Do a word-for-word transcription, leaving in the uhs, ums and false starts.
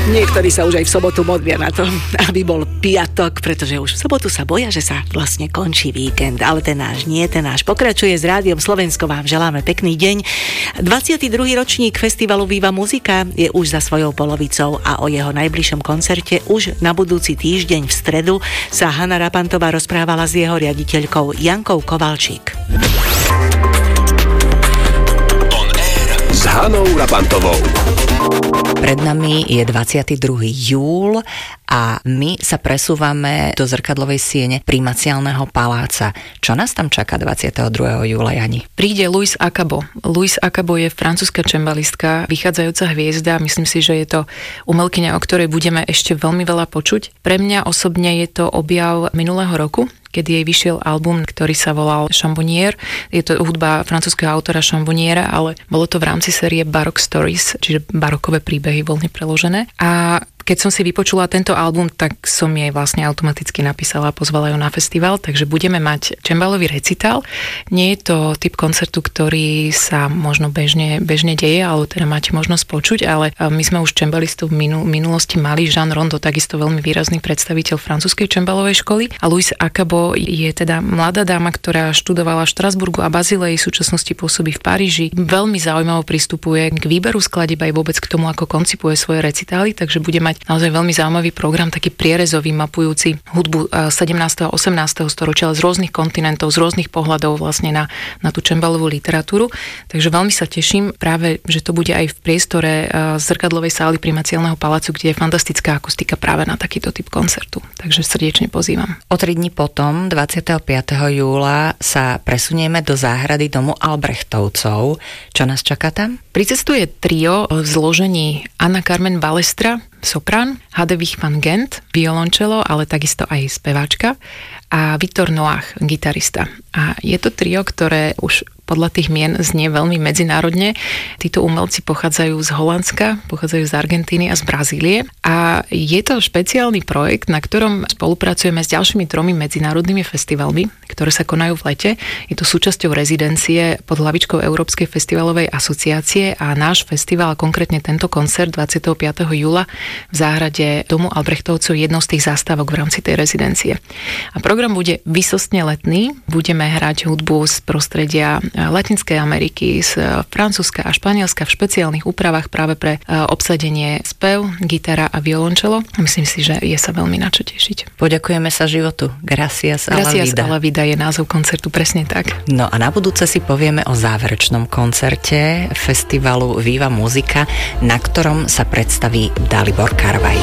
Niektorí sa už aj v sobotu modlia na to, aby bol piatok, pretože už v sobotu sa boja, že sa vlastne končí víkend. Ale ten náš nie, ten náš pokračuje. S Rádiom Slovensko vám želáme pekný deň. dvadsiaty druhý ročník festivalu Viva Muzika je už za svojou polovicou a o jeho najbližšom koncerte už na budúci týždeň v stredu sa Hana Rapantová rozprávala s jeho riaditeľkou Jankou Kovalčík. On Air s Hanou Rapantovou. Pred nami je dvadsiaty druhý júl a my sa presúvame do zrkadlovej siene Primaciálneho paláca. Čo nás tam čaká dvadsiateho druhého júla, Jani? Príde Luis Acabo. Luis Acabo je francúzska čembalistka, vychádzajúca hviezda. Myslím si, že je to umelkyňa, o ktorej budeme ešte veľmi veľa počuť. Pre mňa osobne je to objav minulého roku, kedy jej vyšiel album, ktorý sa volal Chambonnier. Je to hudba francúzskeho autora Chambonniera, ale bolo to v rámci série Baroque Stories, čiže barokové príbehy voľne preložené. A keď som si vypočula tento album, tak som jej vlastne automaticky napísala a pozvala ju na festival, takže budeme mať čembalový recital. Nie je to typ koncertu, ktorý sa možno bežne, bežne deje, ale teda máte možnosť počuť, ale my sme už čembalistov v minul- minulosti mali. Jean Rondo, takisto veľmi výrazný predstaviteľ francúzskej čembalovej školy. A Luis Acabo je teda mladá dáma, ktorá študovala v Štrasburgu a Bazileji, v súčasnosti pôsobí v Paríži. Veľmi zaujímavo pristupuje k výberu skladieb aj vôbec k tomu, ako koncipuje svoje recitály, takže bude mať naozaj veľmi zaujímavý program, taký prierezový, mapujúci hudbu sedemnásteho a osemnásteho storočia, ale z rôznych kontinentov, z rôznych pohľadov vlastne na, na tú čembalovú literatúru. Takže veľmi sa teším práve, že to bude aj v priestore zrkadlovej sály Primaciálneho palácu, kde je fantastická akustika práve na takýto typ koncertu. Takže srdečne pozývam. O tri dni potom, dvadsiateho piateho júla, sa presunieme do záhrady domu Albrechtovcov. Čo nás čaká tam? Pricestuje trio v zložení Anna Carmen Balestra, soprán, Hadewig van Gent, violončelo, ale takisto aj speváčka a Viktor Noach, gitarista. A je to trio, ktoré už podľa tých mien znie veľmi medzinárodne. Títo umelci pochádzajú z Holandska, pochádzajú z Argentíny a z Brazílie. A je to špeciálny projekt, na ktorom spolupracujeme s ďalšími tromi medzinárodnými festivalmi, ktoré sa konajú v lete. Je to súčasťou rezidencie pod hlavičkou Európskej festivalovej asociácie a náš festival, konkrétne tento koncert dvadsiateho piateho júla v záhrade domu Albrechtovcov jednou z tých zastávok v rámci tej rezidencie. A program bude výsostne letný. Budeme hrať hudbu z prostredia Latinskej Ameriky, z Francúzska a Španielska v špeciálnych úpravách práve pre obsadenie spev, gitara a violončelo. Myslím si, že je sa veľmi na čo tešiť. Poďakujeme sa životu. Gracias a la vida. Gracias a la vida je názov koncertu, presne tak. No a na budúce si povieme o záverečnom koncerte festivalu Viva Muzika, na ktorom sa predstaví Dalibor Karvaj.